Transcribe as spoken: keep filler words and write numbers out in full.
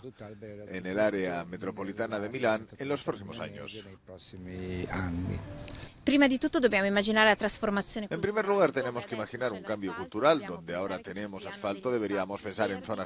en el área metropolitana de Milán en los próximos años. Prima di tutto dobbiamo immaginare la trasformazione En primer lugar, tenemos que imaginar un cambio cultural. Donde ahora tenemos asfalto, deberíamos pensar en zonas